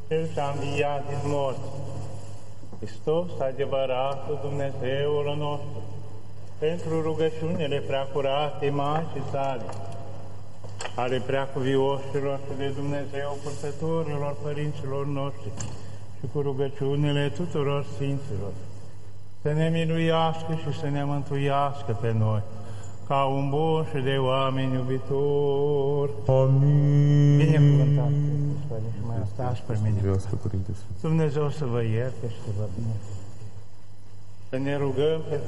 El și-a înviat din morți. Hristos, adevăratul Dumnezeul nostru, pentru rugăciunile preacurate Maicii sale, ale preacuvioșilor și de Dumnezeu purtătorilor părinților noștri și cu rugăciunile tuturor Sfinților, să ne miluiască și să ne mântuiască pe noi, ca un bun și de oameni iubitori. Amin. Binecuvântat Hristos, Părinte, și mai stați pe mine. Dumnezeu să vă ierte și să vă binecuvânteze. Să ne rugăm pentru